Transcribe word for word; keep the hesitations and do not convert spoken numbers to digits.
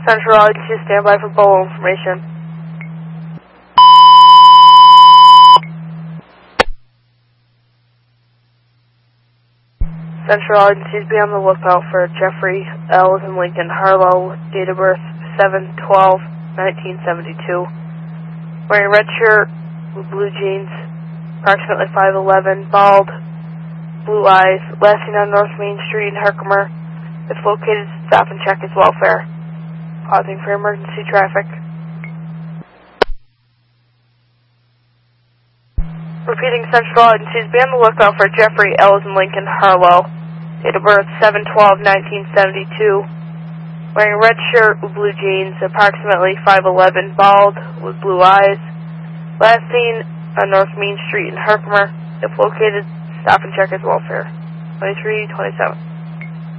Central Agency, stand by for Bolo information. Central Agencies, be on the lookout for Jeffrey L. in Lincoln Harlow, date of birth seven twelve nineteen seventy-two. Wearing red shirt with blue jeans, approximately five eleven, bald, blue eyes, last seen on North Main Street in Herkimer. If located, stop and check his welfare. Pausing for emergency traffic. Repeating, Central Agencies, be on the lookout for Jeffrey L. in Lincoln Harlow, date of birth seven twelve nineteen seventy-two. Wearing red shirt with blue jeans, approximately five eleven, bald, with blue eyes. Last seen on North Main Street in Herkimer. If located, stop and check his welfare. twenty-three twenty-seven.